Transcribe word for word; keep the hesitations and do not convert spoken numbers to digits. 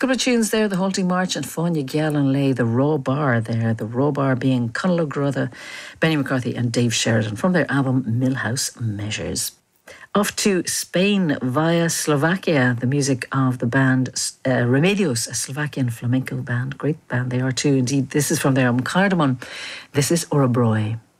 Couple of tunes there, the Halting March and Fáinne Gealan Lay, the Raw Bar there, the Raw Bar being Conor Grotha, Benny McCarthy and Dave Sheridan from their album Millhouse Measures. Off to Spain via Slovakia, the music of the band uh, Remedios, a Slovakian flamenco band. Great band they are too, indeed. This is from their album Cardamon. This is Orobroy.